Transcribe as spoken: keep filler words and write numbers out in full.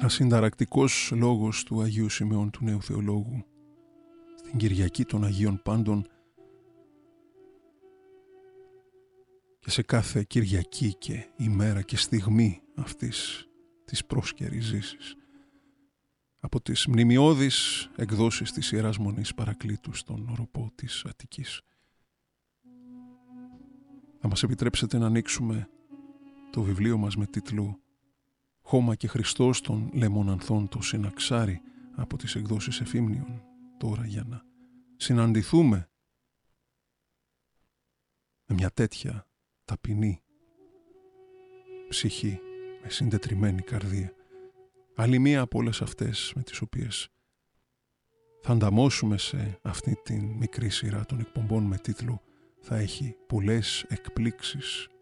Ένας συνταρακτικός λόγος του Αγίου Σημεών του Νέου Θεολόγου στην Κυριακή των Αγίων Πάντων και σε κάθε Κυριακή και ημέρα και στιγμή αυτής της πρόσκαιρης ζήσης, από τις μνημειώδεις εκδόσεις της Ιεράς Μονής Παρακλήτου στον οροπό της Αττικής. Θα μας επιτρέψετε να ανοίξουμε το βιβλίο μας με τίτλο «Χώμα και Χριστός των Λεμονανθών το Συναξάρι» από τις εκδόσεις Εφήμνιων, τώρα για να συναντηθούμε με μια τέτοια ταπεινή ψυχή, με συντετριμμένη καρδία. Άλλη μία από όλες αυτές με τις οποίες θα ανταμώσουμε σε αυτή την μικρή σειρά των εκπομπών με τίτλο «Θα έχει πολλές εκπλήξεις